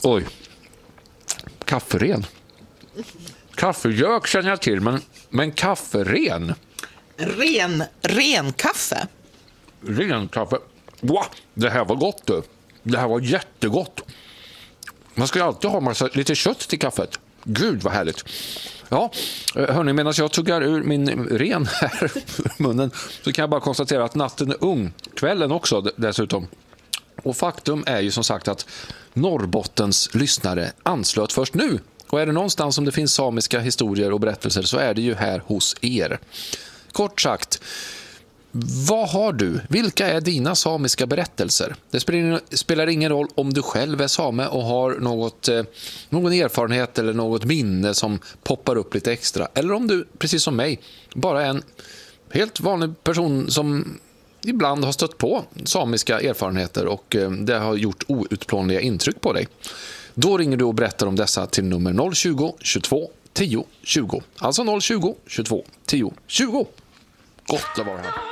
Oj. Kafferen. Kaffegök känner jag till, men kafferen. Ren kaffe. Ren kaffe. Wow, det här var gott du. Det här var jättegott. Man ska ju alltid ha lite kött till kaffet. Gud vad härligt. Ja, hörni, medan jag tuggar ur min ren här ur munnen så kan jag bara konstatera att natten är ung. Kvällen också dessutom. Och faktum är ju som sagt att Norrbottens lyssnare anslöt först nu. Och är det någonstans som det finns samiska historier och berättelser så är det ju här hos er. Kort sagt, vad har du? Vilka är dina samiska berättelser? Det spelar ingen roll om du själv är same och har någon erfarenhet eller något minne som poppar upp lite extra. Eller om du, precis som mig, bara är en helt vanlig person som ibland har stött på samiska erfarenheter och det har gjort outplånliga intryck på dig. Då ringer du och berättar om dessa till nummer 020 22 10 20. Alltså 020 22 10 20. Gott att vara här.